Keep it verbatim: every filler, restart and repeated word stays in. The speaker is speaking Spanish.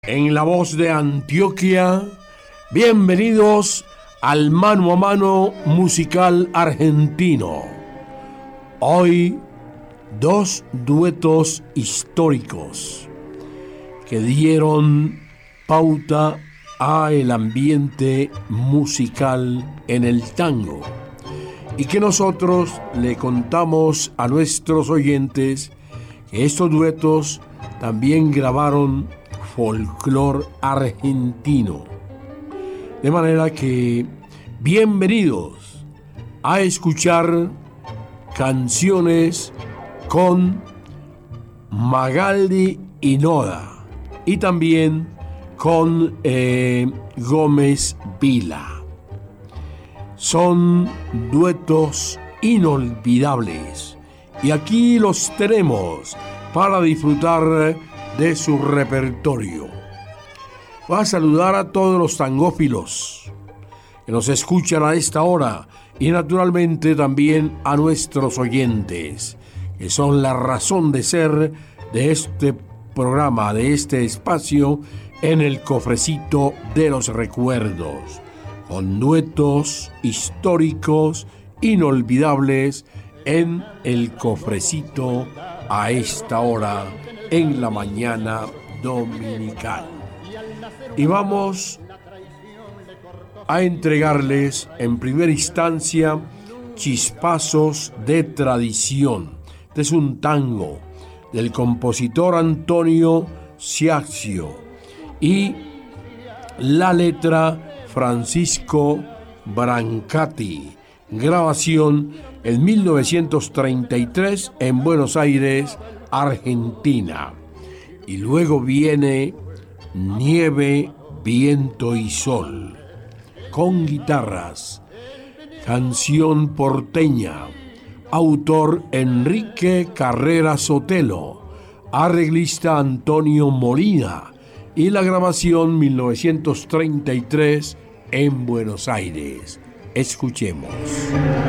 En la voz de Antioquia, bienvenidos al Mano a Mano musical argentino. Hoy, dos duetos históricos que dieron pauta a el ambiente musical en el tango y que nosotros le contamos a nuestros oyentes que estos duetos también grabaron folclor argentino. De manera que bienvenidos a escuchar canciones con Magaldi y Noda y también con eh, Gómez Vila. Son duetos inolvidables y aquí los tenemos para disfrutar de su repertorio. Voy a saludar a todos los tangófilos que nos escuchan a esta hora y naturalmente también a nuestros oyentes, que son la razón de ser de este programa, de este espacio en el cofrecito de los recuerdos, con duetos históricos inolvidables en el cofrecito a esta hora en la mañana dominical. Y vamos a entregarles en primera instancia Chispazos de Tradición. Este es un tango del compositor Antonio Ciaccio y la letra Francisco Brancati. Grabación en mil novecientos treinta y tres en Buenos Aires, Argentina. Y luego viene Nieve, Viento y Sol, con guitarras, canción porteña, autor Enrique Carrera Sotelo, arreglista Antonio Molina, y la grabación mil novecientos treinta y tres en Buenos Aires. Escuchemos.